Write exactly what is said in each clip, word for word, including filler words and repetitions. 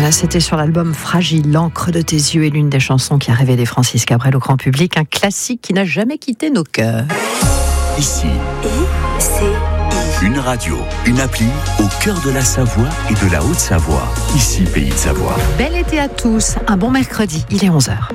Voilà, c'était sur l'album Fragile, l'encre de tes yeux, et l'une des chansons qui a révélé Francis Cabrel au grand public, un classique qui n'a jamais quitté nos cœurs. Ici, I, C, I. Une radio, une appli au cœur de la Savoie et de la Haute-Savoie. Ici, Pays de Savoie. Bel été à tous, un bon mercredi, il est onze heures.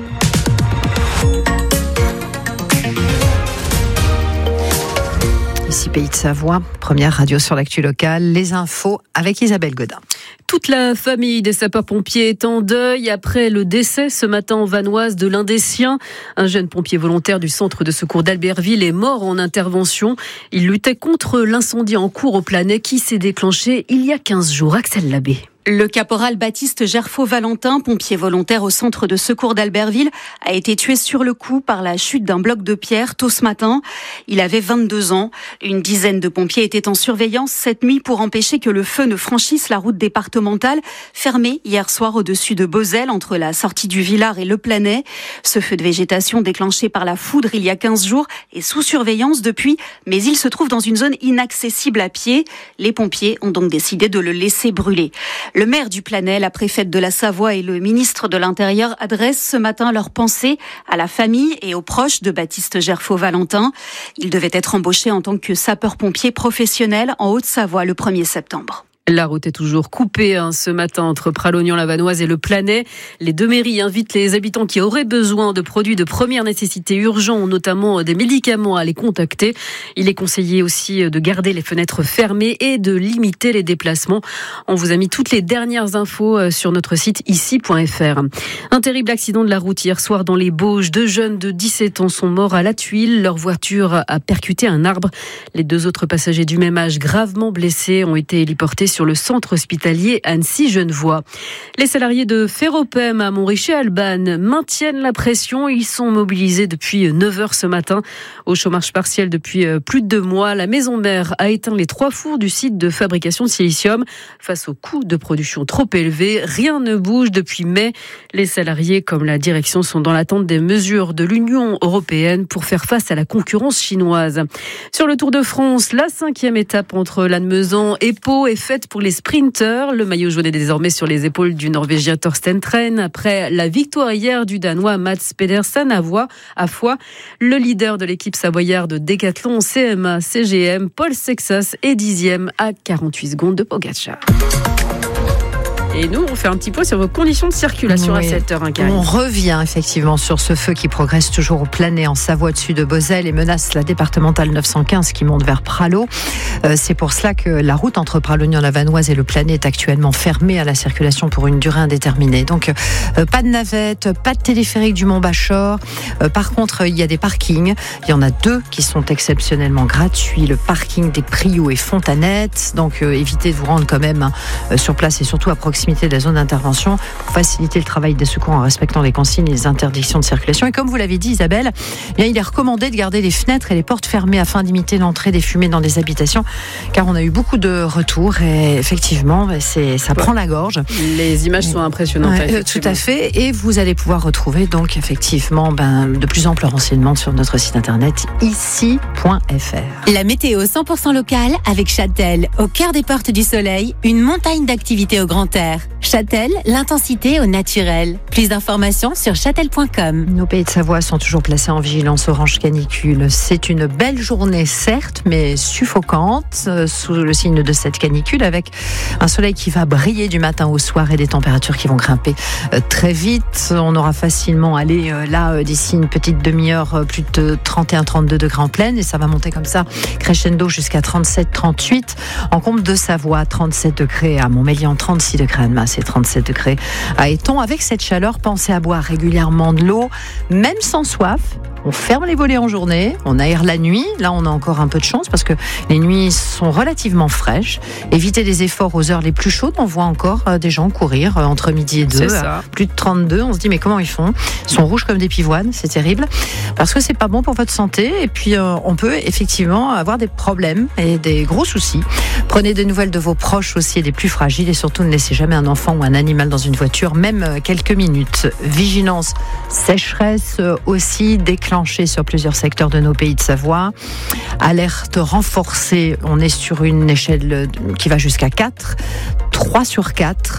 Ici Pays de Savoie, première radio sur l'actu locale, les infos avec Isabelle Godin. Toute la famille des sapeurs-pompiers est en deuil après le décès ce matin en Vanoise de l'un des siens. Un jeune pompier volontaire du centre de secours d'Albertville est mort en intervention. Il luttait contre l'incendie en cours au Planay qui s'est déclenché il y a quinze jours. Axel Labbé. Le caporal Baptiste Gerfaud-Valentin, pompier volontaire au centre de secours d'Albertville, a été tué sur le coup par la chute d'un bloc de pierre tôt ce matin. Il avait vingt-deux ans. Une dizaine de pompiers étaient en surveillance cette nuit pour empêcher que le feu ne franchisse la route départementale, fermée hier soir au-dessus de Beauzelle, entre la sortie du Villard et le Planay. Ce feu de végétation déclenché par la foudre il y a quinze jours est sous surveillance depuis, mais il se trouve dans une zone inaccessible à pied. Les pompiers ont donc décidé de le laisser brûler. Le maire du Planay, la préfète de la Savoie et le ministre de l'Intérieur adressent ce matin leurs pensées à la famille et aux proches de Baptiste Gerfaud-Valentin. Il devait être embauché en tant que sapeur-pompier professionnel en Haute-Savoie le premier septembre. La route est toujours coupée hein, ce matin entre Pralognan-la-Vanoise et le Planay. Les deux mairies invitent les habitants qui auraient besoin de produits de première nécessité urgents, notamment des médicaments, à les contacter. Il est conseillé aussi de garder les fenêtres fermées et de limiter les déplacements. On vous a mis toutes les dernières infos sur notre site ici point f r. Un terrible accident de la route hier soir dans les Bauges. Deux jeunes de dix-sept ans sont morts à la tuile. Leur voiture a percuté un arbre. Les deux autres passagers du même âge, gravement blessés, ont été héliportés sur sur le centre hospitalier Annecy-Genevois. Les salariés de Ferropem à Montricher-Albanne maintiennent la pression. Ils sont mobilisés depuis neuf heures ce matin. Au chômage partiel depuis plus de deux mois, la maison mère a éteint les trois fours du site de fabrication de silicium. Face aux coûts de production trop élevés, rien ne bouge depuis mai. Les salariés, comme la direction, sont dans l'attente des mesures de l'Union européenne pour faire face à la concurrence chinoise. Sur le Tour de France, la cinquième étape entre Lannemezan et Pau est faite pour les sprinteurs. Le maillot jaune est désormais sur les épaules du Norvégien Torsten Tren. Après la victoire hier du Danois Mats Pedersen à Foix, à Foix, le leader de l'équipe savoyarde de Décathlon C M A C G M, Paul Sexas, est dixième à quarante-huit secondes de Pogačar. Et nous, on fait un petit point sur vos conditions de circulation oui. à sept heures. Hein, on revient effectivement sur ce feu qui progresse toujours au Planay en Savoie au-dessus de Beauzelle et menace la départementale neuf cent quinze qui monte vers Pralot. Euh, c'est pour cela que la route entre Pralognan-la-Vanoise et le Planay est actuellement fermée à la circulation pour une durée indéterminée. Donc, euh, pas de navette, pas de téléphérique du Mont-Bachor. Euh, par contre, il y a des parkings. Il y en a deux qui sont exceptionnellement gratuits. Le parking des Prioux et Fontanettes. Donc, euh, évitez de vous rendre quand même hein, sur place et surtout à proximité de la zone d'intervention pour faciliter le travail des secours en respectant les consignes et les interdictions de circulation. Et comme vous l'avez dit Isabelle, eh bien, il est recommandé de garder les fenêtres et les portes fermées afin d'imiter l'entrée des fumées dans les habitations car on a eu beaucoup de retours et effectivement c'est, ça prend la gorge. Les images sont impressionnantes. Ouais, tout à fait, et vous allez pouvoir retrouver donc effectivement ben, de plus amples renseignements sur notre site internet ici point f r. La météo cent pour cent locale avec Châtel, au cœur des portes du soleil, une montagne d'activités au grand air. Châtel, l'intensité au naturel. Plus d'informations sur châtel point com. Nos Pays de Savoie sont toujours placés en vigilance orange canicule. C'est une belle journée certes, mais suffocante euh, sous le signe de cette canicule avec un soleil qui va briller du matin au soir et des températures qui vont grimper euh, très vite. On aura facilement allé euh, là euh, d'ici une petite demi-heure euh, plus de trente et un à trente-deux degrés en pleine et ça va monter comme ça crescendo jusqu'à trente-sept à trente-huit en Comte de Savoie, trente-sept degrés à Montmélian, trente-six degrés à Annemasse et trente-sept degrés à Éton. Avec cette chaleur, pensez à boire régulièrement de l'eau, même sans soif. On ferme les volets en journée, on aère la nuit. Là, on a encore un peu de chance parce que les nuits sont relativement fraîches. Évitez les efforts aux heures les plus chaudes. On voit encore des gens courir entre midi et deux, plus de trente-deux. On se dit mais comment ils font ? Ils sont rouges comme des pivoines, c'est terrible. Parce que c'est pas bon pour votre santé. Et puis, euh, on peut effectivement avoir des problèmes et des gros soucis. Prenez des nouvelles de vos proches aussi et des plus fragiles. Et surtout, ne laissez jamais un enfant ou un animal dans une voiture, même quelques minutes. Vigilance, sécheresse aussi déclenchée sur plusieurs secteurs de nos Pays de Savoie. Alerte renforcée, on est sur une échelle qui va jusqu'à quatre. trois sur quatre.